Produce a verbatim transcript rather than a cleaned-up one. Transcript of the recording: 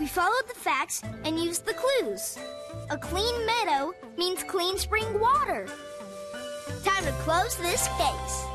We followed the facts and used the clues. A clean meadow means clean spring water. Time to close this case.